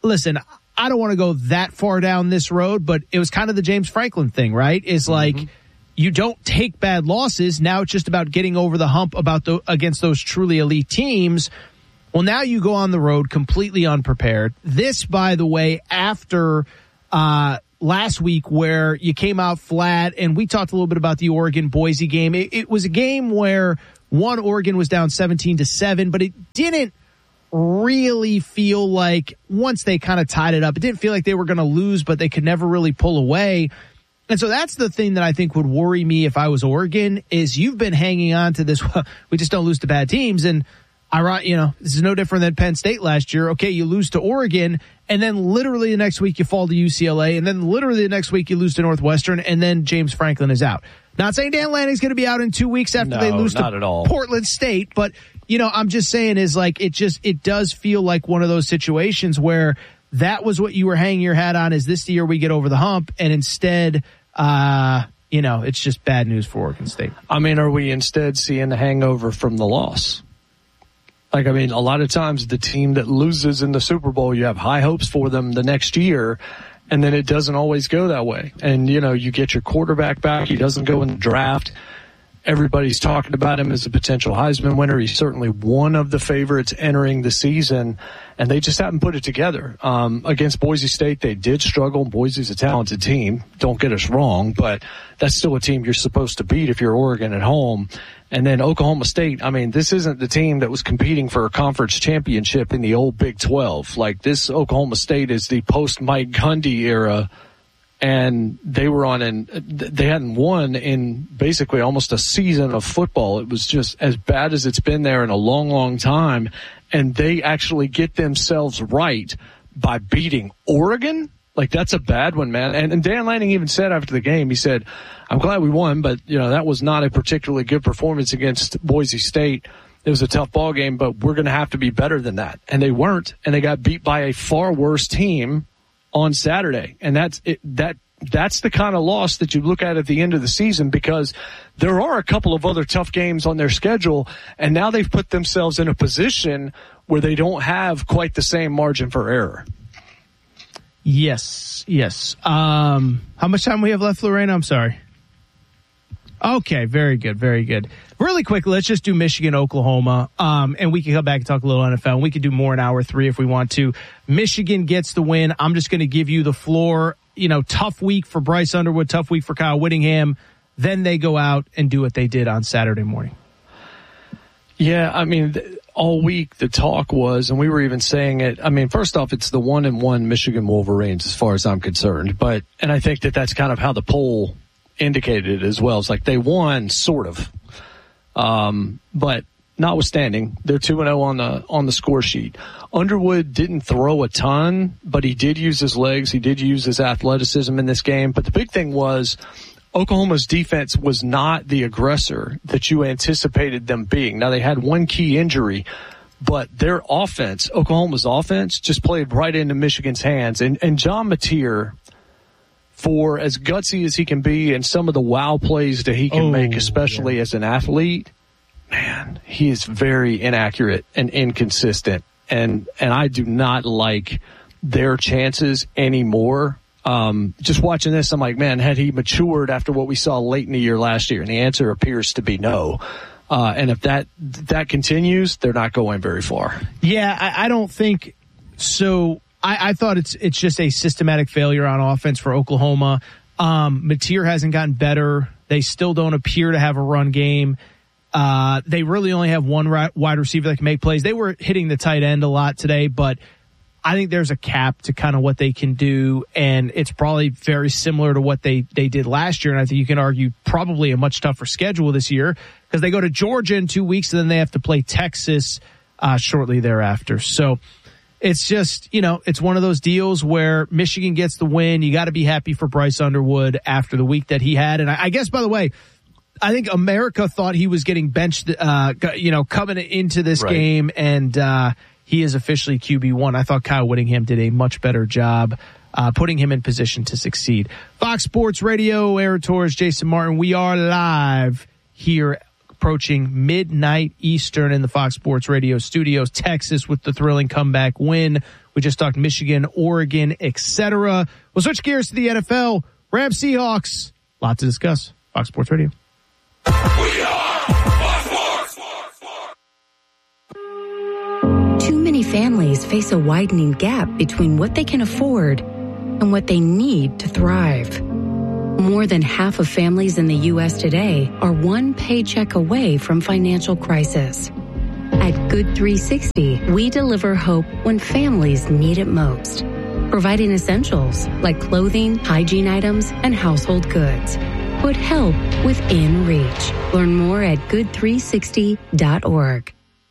listen, I don't want to go that far down this road, but it was kind of the James Franklin thing, right? It's like mm-hmm. you don't take bad losses. Now it's just about getting over the hump about the, against those truly elite teams. Well, now you go on the road completely unprepared. This, by the way, after uh, last week where you came out flat, and we talked a little bit about the Oregon-Boise game. It, it was a game where, one, Oregon was down seventeen to seven, but it didn't really feel like, once they kind of tied it up, it didn't feel like they were going to lose, but they could never really pull away. And so that's the thing that I think would worry me if I was Oregon, is you've been hanging on to this, well, we just don't lose to bad teams, and I, you know, this is no different than Penn State last year. Okay, you lose to Oregon, and then literally the next week you fall to U C L A, and then literally the next week you lose to Northwestern, and then James Franklin is out. Not saying Dan Lanning's going to be out in two weeks after
no,
they lose
not
to
at all.
Portland State, but, you know, I'm just saying is like, it just, it does feel like one of those situations where that was what you were hanging your hat on, is this the year we get over the hump, and instead, uh, you know, it's just bad news for Oregon State.
I mean, are we instead seeing the hangover from the loss? Like, I mean, a lot of times the team that loses in the Super Bowl, you have high hopes for them the next year, and then it doesn't always go that way. And, you know, you get your quarterback back. He doesn't go in the draft. Everybody's talking about him as a potential Heisman winner. He's certainly one of the favorites entering the season, and they just haven't put it together. Um, against Boise State, they did struggle. Boise's a talented team. Don't get us wrong, but that's still a team you're supposed to beat if you're Oregon at home. And then Oklahoma State, I mean, this isn't the team that was competing for a conference championship in the old Big twelve. Like, this Oklahoma State is the post-Mike Gundy era, and they were on an, they hadn't won in basically almost a season of football. It was just as bad as it's been there in a long, long time. And they actually get themselves right by beating Oregon. Like, that's a bad one, man. And, and Dan Lanning even said after the game, he said, I'm glad we won, but, you know, that was not a particularly good performance against Boise State. It was a tough ball game, but we're going to have to be better than that. And they weren't, and they got beat by a far worse team on Saturday. And that's it, that that's the kind of loss that you look at at the end of the season, because there are a couple of other tough games on their schedule, and now they've put themselves in a position where they don't have quite the same margin for error.
Yes, yes. Um, how much time we have left, Lorena? I'm sorry. Okay, very good, very good. Really quick, let's just do Michigan, Oklahoma, um, and we can come back and talk a little N F L. And we could do more in hour three if we want to. Michigan gets the win. I'm just going to give you the floor. You know, tough week for Bryce Underwood, tough week for Kyle Whittingham. Then they go out and do what they did on Saturday morning.
Yeah, I mean, th- all week the talk was, and we were even saying it, I mean, first off, it's the one and one Michigan Wolverines as far as I'm concerned. But, and I think that that's kind of how the poll indicated it as well. It's like they won, sort of. Um, but notwithstanding, they're two and oh on the, on the score sheet. Underwood didn't throw a ton, but he did use his legs. He did use his athleticism in this game. But the big thing was Oklahoma's defense was not the aggressor that you anticipated them being. Now, they had one key injury, but their offense, Oklahoma's offense, just played right into Michigan's hands. And, and John Mateer, for as gutsy as he can be and some of the wow plays that he can oh, make, especially yeah. as an athlete, man, he is very inaccurate and inconsistent. And, and I do not like their chances anymore. Um, just watching this, I'm like, man, had he matured after what we saw late in the year last year? And the answer appears to be no. Uh, and if that, that continues, they're not going very far.
Yeah, I, I don't think so. I, I thought it's, it's just a systematic failure on offense for Oklahoma. Um, Mateer hasn't gotten better. They still don't appear to have a run game. Uh, they really only have one right, wide receiver that can make plays. They were hitting the tight end a lot today, but I think there's a cap to kind of what they can do, and it's probably very similar to what they, they did last year. And I think you can argue probably a much tougher schedule this year because they go to Georgia in two weeks and then they have to play Texas uh, shortly thereafter. So it's just, you know, it's one of those deals where Michigan gets the win. You got to be happy for Bryce Underwood after the week that he had. And I, I guess, by the way, I think America thought he was getting benched, uh, you know, coming into this right. game, and uh, he is officially Q B one. I thought Kyle Whittingham did a much better job uh, putting him in position to succeed. Fox Sports Radio, Aaron Torres, Jason Martin. We are live here approaching midnight Eastern in the Fox Sports Radio studios. Texas with the thrilling comeback win. We just talked Michigan, Oregon, et cetera. We'll switch gears to the N F L. Rams, Seahawks. Lot to discuss. Fox Sports Radio.
We are Fox Sports.
Too many families face a widening gap between what they can afford and what they need to thrive. More than half of families in the U S today are one paycheck away from financial crisis. At Good three sixty, we deliver hope when families need it most, providing essentials like clothing, hygiene items, and household goods. Put help within reach. Learn more at good three sixty dot org.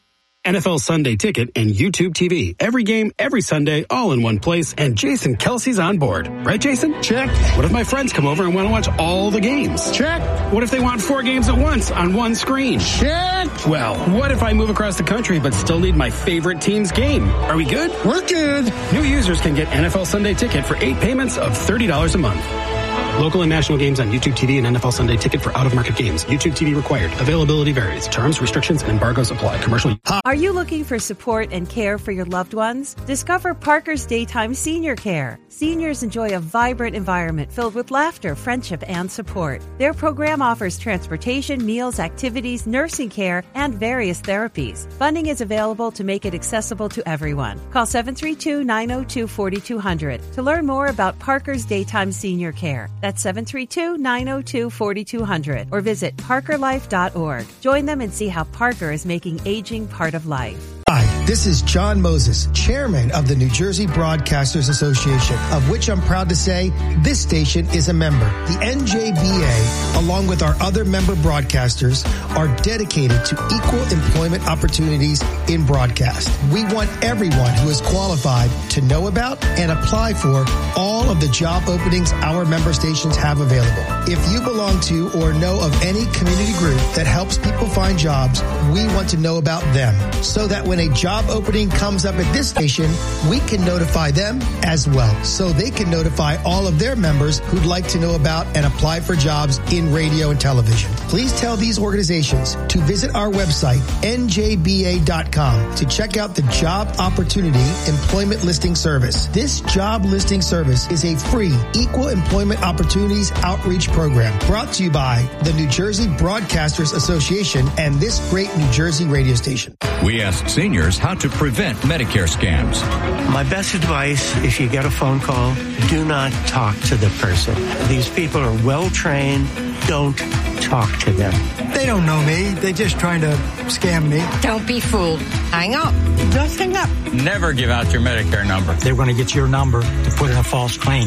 N F L Sunday Ticket and YouTube T V. Every game, every Sunday, all in one place, and Jason Kelsey's on board. Right, Jason?
Check.
What if my friends come over and want to watch all the games?
Check.
What if they want four games at once on one screen?
Check.
Well, what if I move across the country but still need my favorite team's game? Are we good?
We're good.
New users can get N F L Sunday Ticket for eight payments of thirty dollars a month. Local and national games on YouTube T V and N F L Sunday Ticket for out-of-market games. YouTube T V required. Availability varies. Terms, restrictions, and embargoes apply. Commercial.
Are you looking for support and care for your loved ones? Discover Parker's Daytime Senior Care. Seniors enjoy a vibrant environment filled with laughter, friendship, and support. Their program offers transportation, meals, activities, nursing care, and various therapies. Funding is available to make it accessible to everyone. Call seven three two, nine zero two, four two zero zero to learn more about Parker's Daytime Senior Care. That's seven three two, nine zero two, four two zero zero or visit parker life dot org. Join them and see how Parker is making aging part of life.
Hi, this is John Moses, chairman of the New Jersey Broadcasters Association, of which I'm proud to say this station is a member. The N J B A, along with our other member broadcasters, are dedicated to equal employment opportunities in broadcast. We want everyone who is qualified to know about and apply for all of the job openings our member stations have available. If you belong to or know of any community group that helps people find jobs, we want to know about them so that when a job opening comes up at this station, we can notify them as well, so they can notify all of their members who'd like to know about and apply for jobs in radio and television. Please tell these organizations to visit our website, N J B A dot com, to check out the Job Opportunity Employment Listing Service. This job listing service is a free Equal Employment Opportunities Outreach Program brought to you by the New Jersey Broadcasters Association and this great New Jersey radio station.
We asked seniors how to prevent Medicare scams.
My best advice, if you get a phone call, do not talk to the person. These people are well trained. Don't talk to them.
They don't know me. They're just trying to scam me.
Don't be fooled. Hang up. Just hang up.
Never give out your Medicare number.
They're going to get your number to put in a false claim.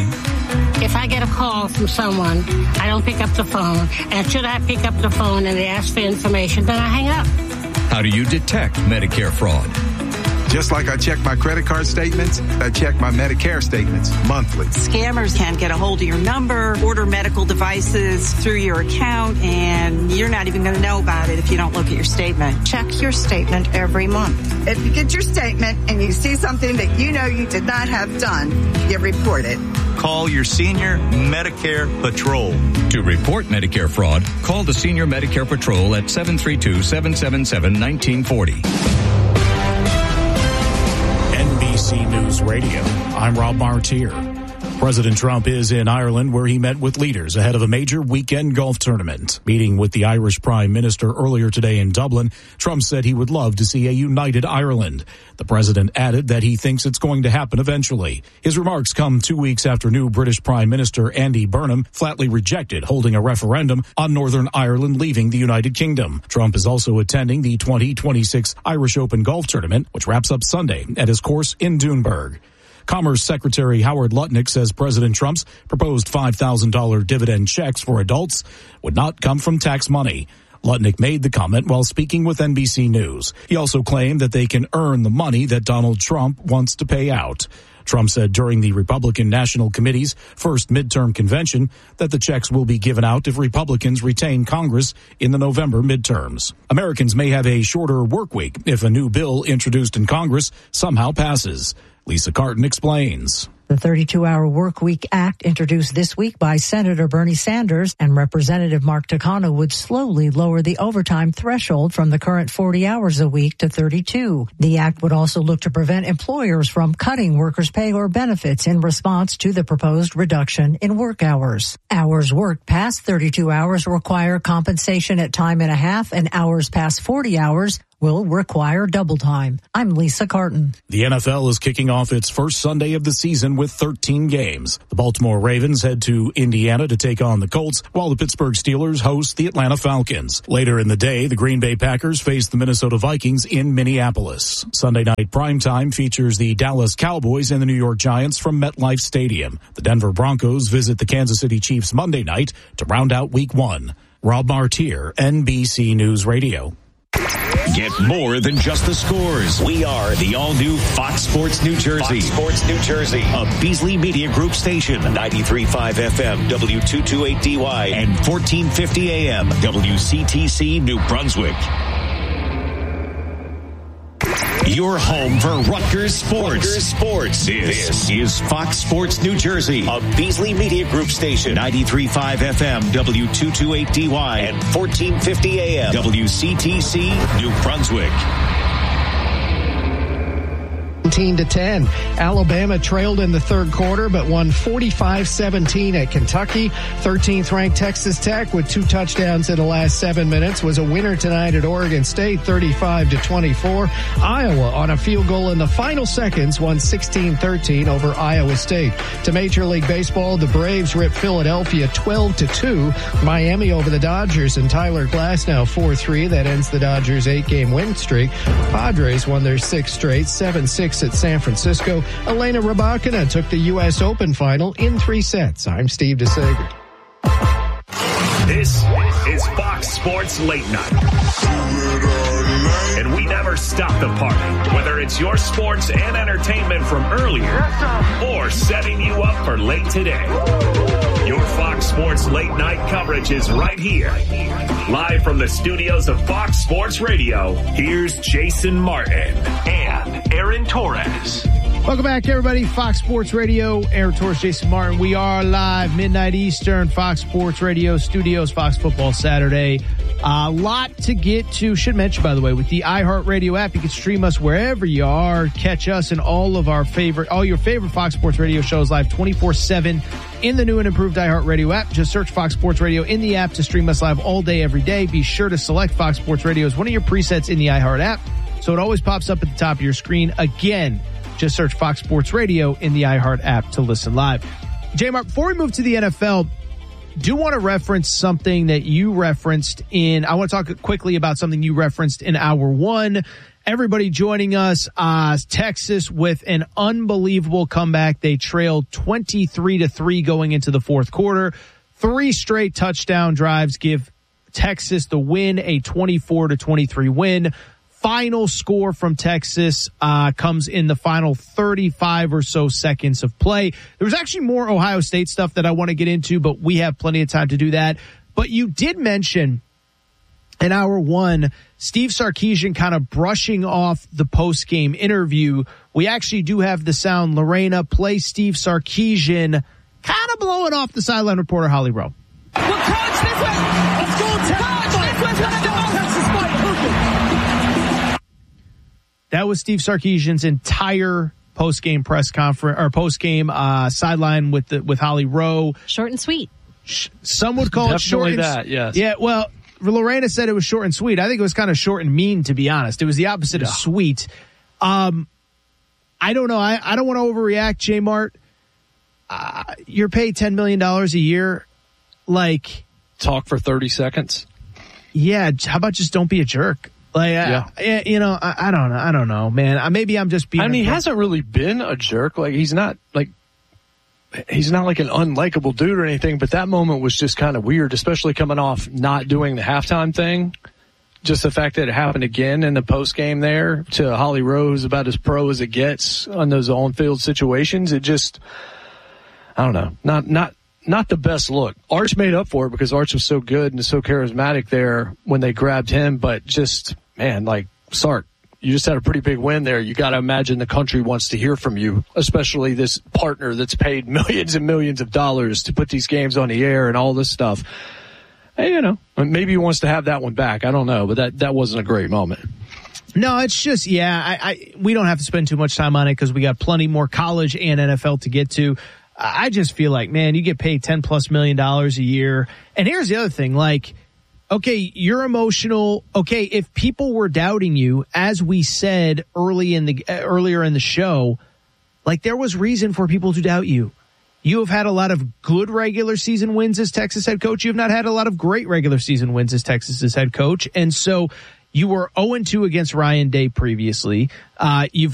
If I get a call from someone, I don't pick up the phone. And should I pick up the phone and they ask for information, then I hang up.
How do you detect Medicare fraud?
Just like I check my credit card statements, I check my Medicare statements monthly.
Scammers can get a hold of your number, order medical devices through your account, and you're not even going to know about it if you don't look at your statement.
Check your statement every month.
If you get your statement and you see something that you know you did not have done, you report it.
Call your Senior Medicare Patrol.
To report Medicare fraud, call the Senior Medicare Patrol at seven three two, seven seven seven, one nine four zero.
N B C News Radio, I'm Rob Martier. President Trump is in Ireland, where he met with leaders ahead of a major weekend golf tournament. Meeting with the Irish Prime Minister earlier today in Dublin, Trump said he would love to see a united Ireland. The president added that he thinks it's going to happen eventually. His remarks come two weeks after new British Prime Minister Andy Burnham flatly rejected holding a referendum on Northern Ireland leaving the United Kingdom. Trump is also attending the twenty twenty-six Irish Open Golf Tournament, which wraps up Sunday at his course in Doonberg. Commerce Secretary Howard Lutnick says President Trump's proposed five thousand dollars dividend checks for adults would not come from tax money. Lutnick made the comment while speaking with N B C News. He also claimed that they can earn the money that Donald Trump wants to pay out. Trump said during the Republican National Committee's first midterm convention that the checks will be given out if Republicans retain Congress in the November midterms. Americans may have a shorter work week if a new bill introduced in Congress somehow passes. Lisa Carton explains.
The thirty-two hour Work Week Act, introduced this week by Senator Bernie Sanders and Representative Mark Takano, would slowly lower the overtime threshold from the current forty hours a week to thirty-two. The act would also look to prevent employers from cutting workers' pay or benefits in response to the proposed reduction in work hours. Hours worked past thirty-two hours require compensation at time and a half, and hours past forty hours will require double time. I'm Lisa Carton.
The N F L is kicking off its first Sunday of the season with thirteen games. The Baltimore Ravens head to Indiana to take on the Colts, while the Pittsburgh Steelers host the Atlanta Falcons. Later in the day, the Green Bay Packers face the Minnesota Vikings in Minneapolis. Sunday night primetime features the Dallas Cowboys and the New York Giants from MetLife Stadium. The Denver Broncos visit the Kansas City Chiefs Monday night to round out week one. Rob Martier, N B C News Radio.
Get more than just the scores. We are the all-new Fox Sports New Jersey. Fox Sports New Jersey. A Beasley Media Group station. ninety-three point five F M, W two twenty-eight D Y, and fourteen fifty A M, W C T C New Brunswick. Your home for Rutgers Sports. Rutgers Sports. This, this is Fox Sports New Jersey, a Beasley Media Group station. ninety-three point five F M, W two twenty-eight D Y, and fourteen fifty A M, W C T C New Brunswick.
seventeen to ten. Alabama trailed in the third quarter, but won forty-five seventeen at Kentucky. thirteenth ranked Texas Tech with two touchdowns in the last seven minutes was a winner tonight at Oregon State, thirty-five to twenty-four. Iowa on a field goal in the final seconds won sixteen thirteen over Iowa State. To Major League Baseball, the Braves ripped Philadelphia twelve to two. Miami over the Dodgers and Tyler Glasnow four three. That ends the Dodgers eight game win streak. Padres won their sixth straight, seven six at San Francisco. Elena Rybakina took the U S Open final in three sets. I'm Steve DeSager.
This is Fox Sports Late Night. And we never stop the party, whether it's your sports and entertainment from earlier or setting you up for late today. Your Fox Sports Late Night coverage is right here. Live from the studios of Fox Sports Radio, here's Jason Martin and Aaron Torres.
Welcome back, everybody. Fox Sports Radio, Aaron Torres, Jason Martin. We are live, midnight Eastern, Fox Sports Radio studios, Fox Football Saturday. A lot to get to. Should mention, by the way, with the iHeartRadio app, you can stream us wherever you are. Catch us and all of our favorite, all your favorite Fox Sports Radio shows live twenty-four seven in the new and improved iHeartRadio app. Just search Fox Sports Radio in the app to stream us live all day, every day. Be sure to select Fox Sports Radio as one of your presets in the iHeart app, so it always pops up at the top of your screen. Again, just search Fox Sports Radio in the iHeart app to listen live. J-Mark, before we move to the N F L, do want to reference something that you referenced in, I want to talk quickly about something you referenced in hour one. Everybody joining us, uh, Texas with an unbelievable comeback. They trailed twenty-three to three going into the fourth quarter. Three straight touchdown drives give Texas the win, a twenty-four to twenty-three win. Final score from Texas uh, comes in the final thirty-five or so seconds of play. There was actually more Ohio State stuff that I want to get into, but we have plenty of time to do that. But you did mention in hour one, Steve Sarkisian kind of brushing off the post-game interview. We actually do have the sound. Lorena, play Steve Sarkisian kind of blowing off the sideline reporter Holly Rowe.
Well, coach, this was, it's coach, this was one of the most
That was Steve Sarkisian's entire post-game press conference or post-game uh, sideline with the, with Holly Rowe.
Short and sweet.
Some would call
Definitely
it short and
that, yes.
Yeah, well, Lorena said it was short and sweet. I think it was kind of short and mean, to be honest. It was the opposite yeah. of sweet. Um, I don't know. I, I don't want to overreact, J-Mart. Uh, you're paid ten million dollars a year. Like,
talk for thirty seconds.
Yeah. How about just don't be a jerk? Like, yeah. I, you know, I, I don't know. I don't know, man. Maybe I'm just being.
I mean, he hasn't really been a jerk. Like, he's not like, he's not like an unlikable dude or anything, but that moment was just kind of weird, especially coming off not doing the halftime thing. Just the fact that it happened again in the post game there to Holly Rowe, who's about as pro as it gets on those on field situations. It just, I don't know, not, not, not the best look. Arch made up for it because Arch was so good and so charismatic there when they grabbed him, but just, man, like, Sark, you just had a pretty big win there. You got to imagine the country wants to hear from you, especially this partner that's paid millions and millions of dollars to put these games on the air and all this stuff. And, you know, maybe he wants to have that one back. I don't know, but that, that wasn't a great moment.
No, it's just, yeah, I, I we don't have to spend too much time on it because we got plenty more college and N F L to get to. I just feel like, man, you get paid ten plus million dollars a year. And here's the other thing, like, okay, you're emotional. Okay, if people were doubting you, as we said early in the uh, earlier in the show, like there was reason for people to doubt you. You have had a lot of good regular season wins as Texas head coach. You have not had a lot of great regular season wins as Texas's head coach. And so you were oh and two against Ryan Day previously. Uh, you've